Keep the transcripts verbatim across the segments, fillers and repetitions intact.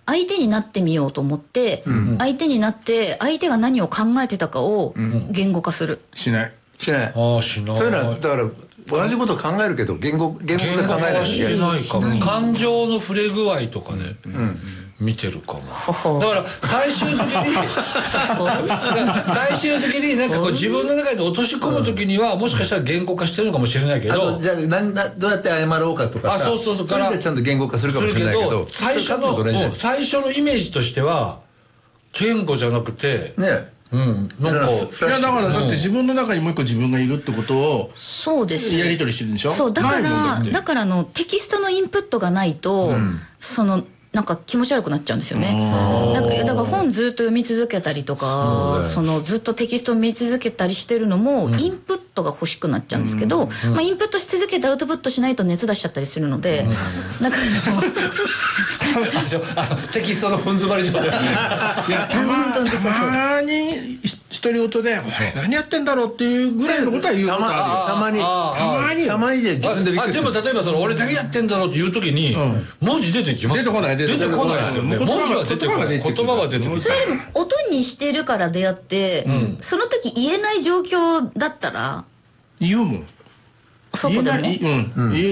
相手になってみようと思って、うん、相手になって相手が何を考えてたかを言語化する、 うん、しないしないああしないそういうのはだから同じことを考えるけど言語言語で考えないしないかも感情の触れ具合とかね、うんうん見てるかもだから最終的に最終的になんかこう自分の中に落とし込む時にはもしかしたら言語化してるのかもしれないけど、 あとじゃあ何などうやって謝ろうかとかさあそうそうそうそれでちゃんと言語化するかもしれないけど最初の最初のイメージとしては言語じゃなくてねうん、なんかいやだからだって自分の中にもう一個自分がいるってことをそうですやり取りしてるんでしょ。 そうだからだからのテキストのインプットがないと、うん、そのなんか気持ち悪くなっちゃうんですよね。なんかだから本ずっと読み続けたりとか、そのずっとテキストを見続けたりしてるのも、インプットが欲しくなっちゃうんですけど、まあインプットし続けてアウトプットしないと熱出しちゃったりするので、だからあのテキストのふん詰まり状態。 いやたまたまに独り言で何やってんだろうっていうぐらいのことは言うことある。 たまにたまにたまにで自分でびっくりする。 でも例えばその俺何やってんだろうっていう時に文字出てきます。 出てこない出てこないですよね。文字は出てこない。言葉は出てくる。 それでも音にしてるから出会って、その時言えない状況だったら言うもん。 外でも、 うん、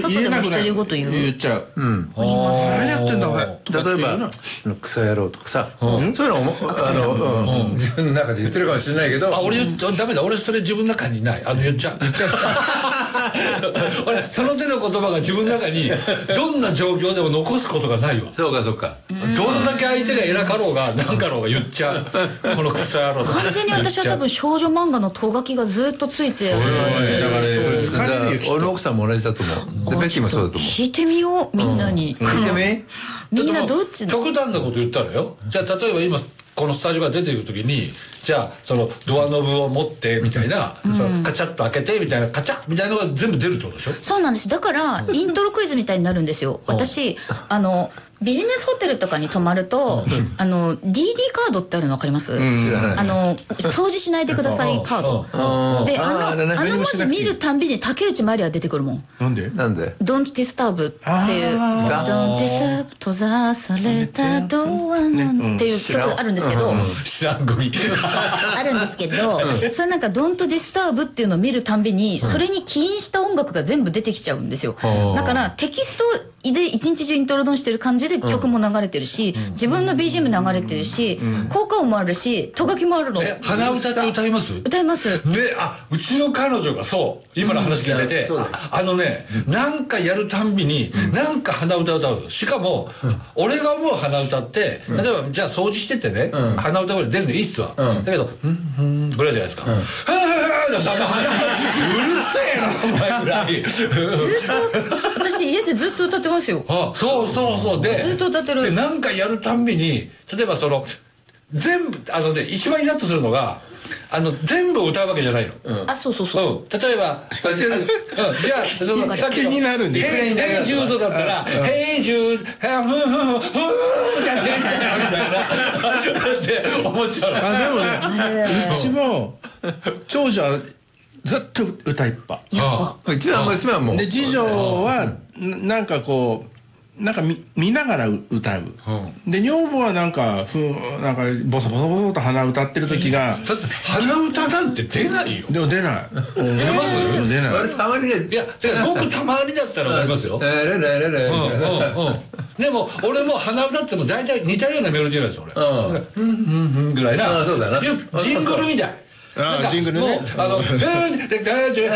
外でも独り言言う言っちゃう。 うん。 言います。 何やってんだ俺。 例えばクソ野郎とかさ、そういうのもあの自分の中で言ってるかもしれないけど、 あ俺ダメだ俺それ自分の中にないあの言っちゃう言っちゃう。俺その手の言葉が自分の中にどんな状況でも残すことがないわ。 そうかそうか。 どんだけ相手が偉かろうが何かろうが言っちゃう。このクソ野郎。 完全に私は多分少女漫画のとがきがずっとついてる。 だからねそれ疲れるよ。 俺の奥さんも同じだと思う。でベッキーもそうだと思う。 聞いてみようみんなに。 聞いてみ。 みんなどっちの。 極端なこと言ったらよ。じゃあ例えば今このスタジオが出ていく時にじゃあそのドアノブを持ってみたいな、そのカチャッと開けてみたいなカチャッみたいなのが全部出るってことでしょ。 そうなんです。だからイントロクイズみたいになるんですよ。私あのビジネスホテルとかに泊まると、あの ディーディー カードってあるの分かります？あの掃除しないでくださいカードで、あのあの文字見るたんびに竹内まりや出てくるもん。 なんで？ なんで？ Don't disturb っていう Don't disturb 閉ざされたドアなんていう曲あるんですけど、 知らんゴミあるんですけど、それなんか Don't disturb っていうのを見るたんびにそれに起因した音楽が全部出てきちゃうんですよ。だからテキストで一日中イントロドンしてる感じで曲も流れてるし、自分の ビージーエム 流れてるし、効果音もあるし、とがきもあるの。 え、鼻歌って歌います？ 歌います。 ね、あ、うちの彼女がそう、今の話聞いてて、あのね、なんかやるたんびに、なんか鼻歌歌う。しかも、俺が思う鼻歌って、例えばじゃあ掃除しててね、鼻歌ぐらい出るのいいっすわ。だけど、うんうんぐらいじゃないですか。はぁはぁはぁさ、うるせえな、お前ぐらい。 ずっと、私家でずっと歌ってますよ。 あ、そうそうそうで、 ずっと歌ってる。 でなんかやるたんびに、例えばその全部あのね一番イラッとするのが、あの全部歌うわけじゃないの。 あ、そうそうそう。 例えば、じゃあそのさっきの気になるんです。 ヘイジュードだったら、ヘイジュード、フンフンフンフンじゃねえんだよみたいなって思っちゃう。 あ、でもね、うちも長女はずっと歌いっぱ。 うちは娘はもう。 で次女はなんかこうなんか 見, 見ながら歌う、うん、で女房はなんかふなんかボソボソボソと鼻歌ってる時が、 だって鼻歌なんて出ないよ。 でも出ない出ます出ない。 あれたまにね、 いやだからごくたまにだったらわかりますよ。 レレレレレでも俺も鼻歌っても大体似たようなメロディーなんですよ俺。うんうんうんぐらいな。 そうだな。 ジングルみたい。 ああジングルね。 あの「でででで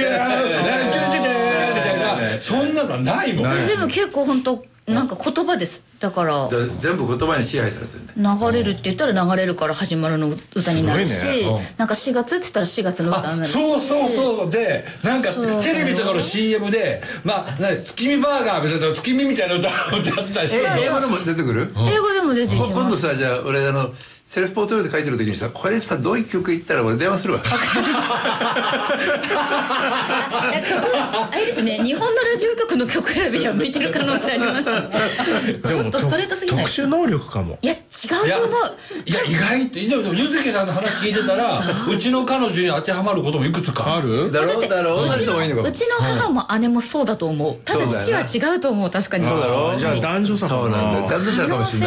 そんなのないもん。 私でも結構本当なんか言葉です。だから全部言葉に支配されてるね。 流れるって言ったら流れるから始まるの歌になるし、なんかしがつって言ったらしがつの歌になるし。 そうそうそうそうでなんかテレビとかの シーエム でまあ月見バーガーみたいな月見みたいな歌をやってたりして。 英語でも出てくる？ 英語でも出てきます。 今度さじゃあ俺あのセルフポートレート書いてる時にさ、これさどういう曲言ったら俺電話するわ。 あれですね、日本のラジオ局の曲選びは向いてる可能性ありますね。ちょっとストレートすぎない？ 特殊能力かも。 いや違うと思う。 いや意外ってでもゆずきさんの話聞いてたらうちの彼女に当てはまることもいくつかあるだろうだろう。 うちのうちの母も姉もそうだと思う。ただ父は違うと思う。確かに。 そうだろう。 じゃあ男女差かな。 そうなんだよ。男女差かもしれない。